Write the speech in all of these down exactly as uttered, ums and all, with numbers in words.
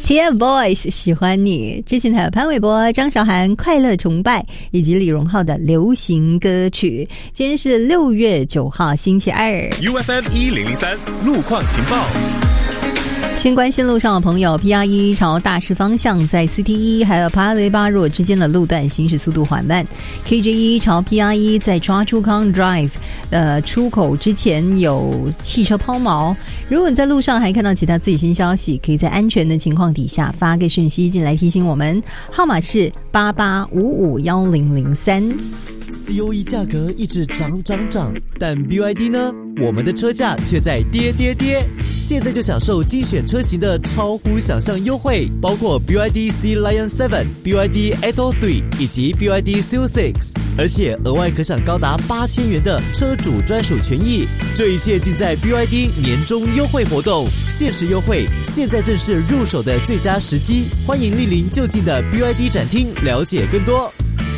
TFBOYS 喜欢你，之前还有潘玮柏、张韶涵快乐崇拜，以及李荣浩的流行歌曲。今天是六月九号星期二。 U F M 一零零三路况情报。 先关心路上的朋友 ，P R 一 朝大势方向在 C T 一 还有帕雷巴若之间的路段行驶速度缓慢 ，K J 一 朝 P R 一 在抓出康 Drive 呃出口之前有汽车抛锚。如果你在路上还看到其他最新消息，可以在安全的情况底下发个讯息进来提醒我们，号码是八八五五一零零三。 C O E 价格一直涨涨涨，但 B Y D 呢？我们的车价却在跌跌跌。现在就享受精选车型的超乎想象优惠，包括 B Y D C Lion 七、B Y D Atto 三以及 B Y D C O 六，而且额外可享高达八千元的车主专属权益。这一切尽在 B Y D 年终优惠活动，限时优惠，现在正是入手的最佳时机。欢迎莅临就近的 B Y D 展厅，了解更多。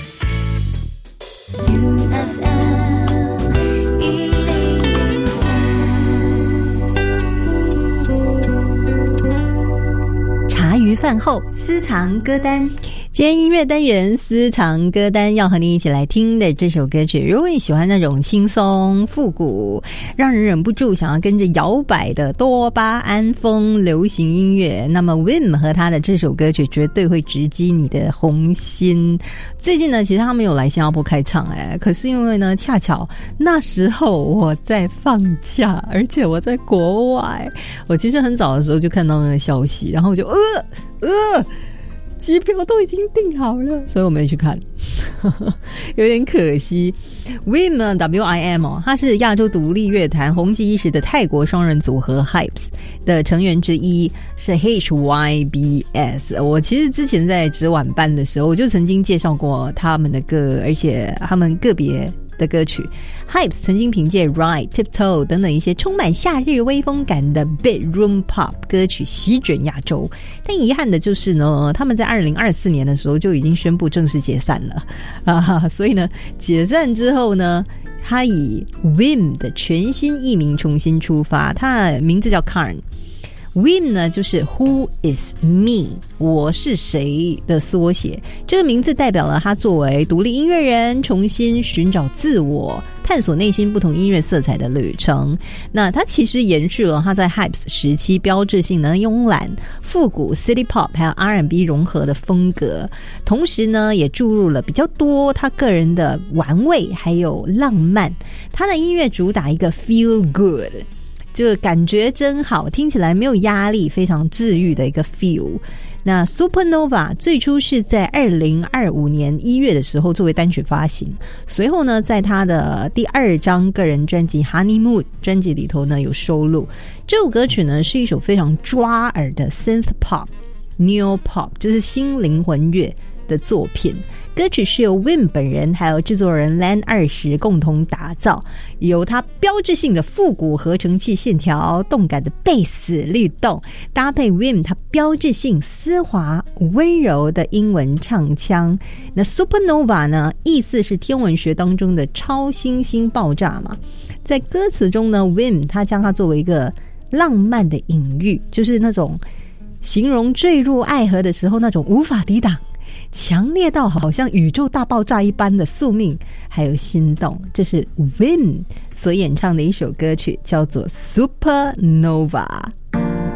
茶余饭后私藏歌单，今天音乐单元私藏歌单要和你一起来听的这首歌曲，如果你喜欢那种轻松复古让人忍不住想要跟着摇摆的多巴胺风流行音乐，那么 Wim 和他的这首歌曲绝对会直击你的红心。最近呢，其实他没有来新加坡开唱哎，可是因为呢恰巧那时候我在放假，而且我在国外，我其实很早的时候就看到那个消息，然后我就呃呃机票都已经订好了，所以我没去看有点可惜。 Wim W I M 哦，他是亚洲独立乐坛红极一时的泰国双人组合 Hypes 的成员之一，是 H Y B S。 我其实之前在值晚班的时候我就曾经介绍过他们的歌，而且他们个别的歌曲。 Hypes 曾经凭借 Ride、Tiptoe 等等一些充满夏日微风感的 Bedroom Pop 歌曲席卷亚洲，但遗憾的就是呢，他们在二零二四年的时候就已经宣布正式解散了啊，所以呢解散之后呢，他以 Wim 的全新艺名重新出发，他的名字叫 Karn。Wim 呢就是 Who is me 我是谁的缩写，这个名字代表了他作为独立音乐人重新寻找自我，探索内心不同音乐色彩的旅程。那他其实延续了他在 Hypes 时期标志性的慵懒复古 City Pop 还有 R and B 融合的风格，同时呢也注入了比较多他个人的玩味还有浪漫。他的音乐主打一个 Feel Good，就是感觉真好，听起来没有压力，非常治愈的一个 feel。那 Supernova 最初是在二零二五年一月的时候作为单曲发行，随后呢在他的第二张个人专辑 Honeymoon 专辑里头呢有收录。这首歌曲呢是一首非常抓耳的 Synth Pop Neo Pop， 就是新灵魂乐的作品。歌曲是由 Wim 本人还有制作人 Lan 二十共同打造，由他标志性的复古合成器线条、动感的贝斯律动，搭配 Wim 他标志性丝滑温柔的英文唱腔。那 Supernova 呢，意思是天文学当中的超新星爆炸嘛。在歌词中呢， Wim 他将它作为一个浪漫的隐喻，就是那种形容坠入爱河的时候那种无法抵挡，强烈到好像宇宙大爆炸一般的宿命还有心动。这是 Wim 所演唱的一首歌曲，叫做 Supernova。